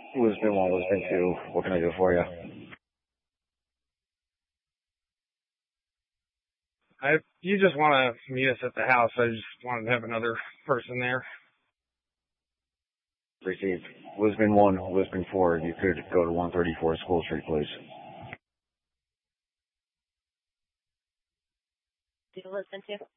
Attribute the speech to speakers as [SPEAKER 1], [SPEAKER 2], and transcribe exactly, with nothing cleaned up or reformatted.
[SPEAKER 1] Lisbon one, Lisbon two. What can I do for you?
[SPEAKER 2] I, you just want to meet us at the house. I just wanted to have another person there.
[SPEAKER 1] Received. Lisbon one, Lisbon four. You could go to one thirty-four School Street, please.
[SPEAKER 3] Do you listen to?